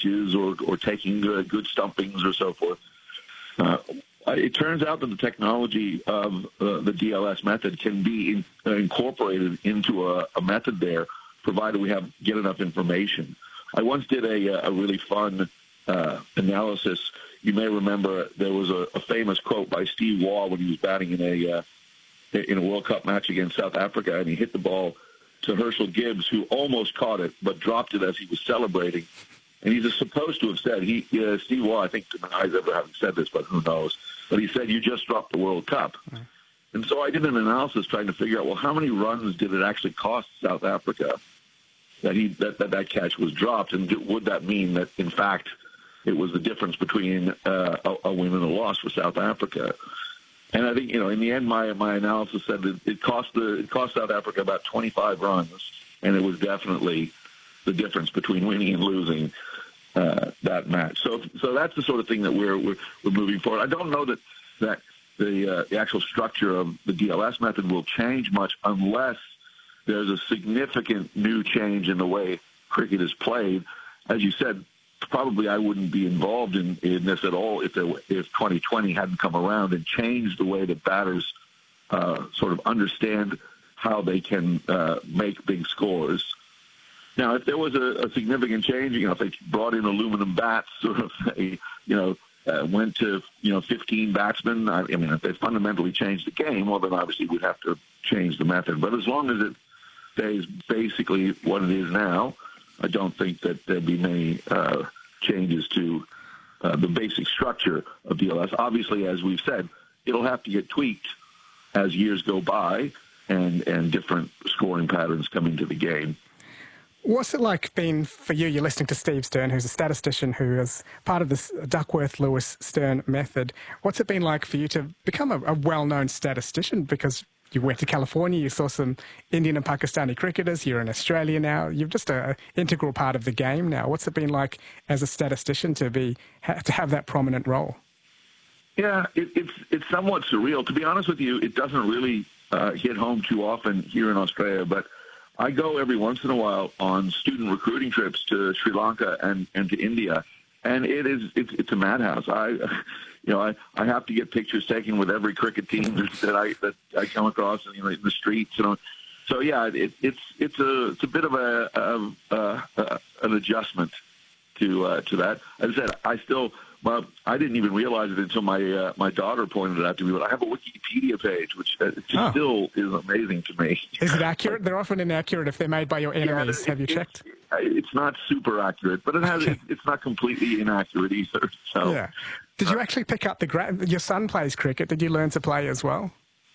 catches or taking good stumpings or so forth. It turns out that the technology of the DLS method can be incorporated into a method there, provided we get enough information. I once did a really fun analysis. You may remember there was a famous quote by Steve Waugh when he was batting in a World Cup match against South Africa, and he hit the ball to Herschel Gibbs, who almost caught it but dropped it as he was celebrating. And he's supposed to have said, Steve Waugh, I think denies ever having said this, but who knows. But he said, "You just dropped the World Cup." Mm-hmm. And so I did an analysis trying to figure out, well, how many runs did it actually cost South Africa that catch was dropped? And would that mean that, in fact, it was the difference between a win and a loss for South Africa? And I think, in the end, my analysis said that it cost South Africa about 25 runs, and it was definitely the difference between winning and losing that match. So that's the sort of thing that we're moving forward. I don't know that the actual structure of the DLS method will change much unless there's a significant new change in the way cricket is played. As you said, probably I wouldn't be involved in this at all if 2020 hadn't come around and changed the way that batters sort of understand how they can make big scores. Now, if there was a significant change, if they brought in aluminum bats, or if they, went to 15 batsmen, if they fundamentally changed the game, well, then obviously we'd have to change the method. But as long as it stays basically what it is now, I don't think that there'd be many changes to the basic structure of DLS. Obviously, as we've said, it'll have to get tweaked as years go by and different scoring patterns come into the game. What's it like been for you? You're listening to Steve Stern, who's a statistician who is part of this Duckworth-Lewis-Stern method. What's it been like for you to become a well-known statistician? Because you went to California, you saw some Indian and Pakistani cricketers, you're in Australia now, you're just an integral part of the game now. What's it been like as a statistician to have that prominent role? Yeah, it's somewhat surreal. To be honest with you, it doesn't really hit home too often here in Australia, but I go every once in a while on student recruiting trips to Sri Lanka and to India, and it's a madhouse. I have to get pictures taken with every cricket team that I come across in the streets. So yeah, it's a bit of an adjustment to that. As I said, I didn't even realize it until my daughter pointed it out to me, but I have a Wikipedia page, which still is amazing to me. Is it accurate? They're often inaccurate if they're made by your enemies. Have you checked? It's not super accurate, but it's not completely inaccurate either. So, yeah. Did you actually pick up your son plays cricket? Did you learn to play as well?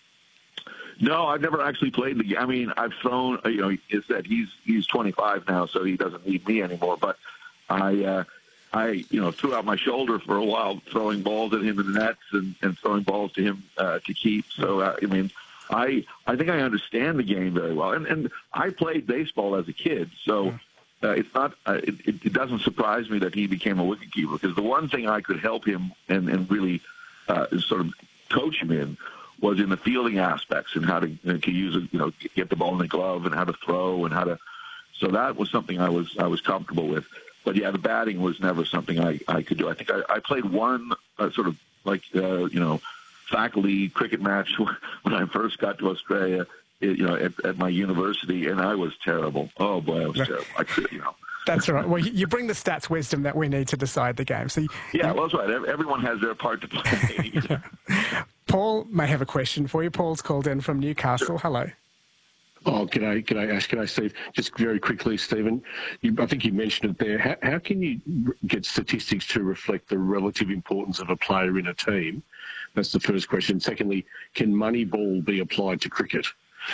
No, I've never actually played the game. I mean, I've thrown, he said he's 25 now, so he doesn't need me anymore, but I threw out my shoulder for a while, throwing balls at him in the nets and throwing balls to him to keep. So, I think I understand the game very well. And I played baseball as a kid, so it's not. It doesn't surprise me that he became a wicketkeeper, because the one thing I could help him and really sort of coach him in was in the fielding aspects and how to use it, get the ball in the glove and how to throw and how to. So that was something I was comfortable with. But yeah, the batting was never something I could do. I think I played one sort of faculty cricket match when I first got to Australia, at my university, and I was terrible. Oh boy, I was terrible. I could, That's all right. Well, you bring the stats wisdom that we need to decide the game. So well, that's right. Everyone has their part to play. Yeah. Paul may have a question for you. Paul's called in from Newcastle. Sure. Hello. Oh, g'day, Steve. Just very quickly, Stephen, I think you mentioned it there. How can you get statistics to reflect the relative importance of a player in a team? That's the first question. Secondly, can Moneyball be applied to cricket?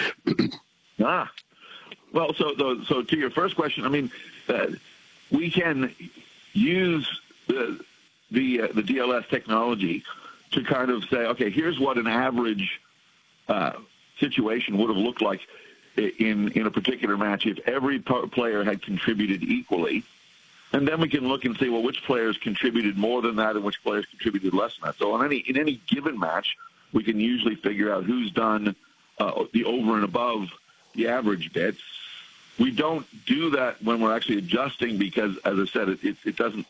Well, so to your first question, we can use the DLS technology to kind of say, okay, here's what an average situation would have looked like in a particular match if every player had contributed equally. And then we can look and see, well, which players contributed more than that and which players contributed less than that. So in any given match, we can usually figure out who's done the over and above the average bits. We don't do that when we're actually adjusting because, as I said, it doesn't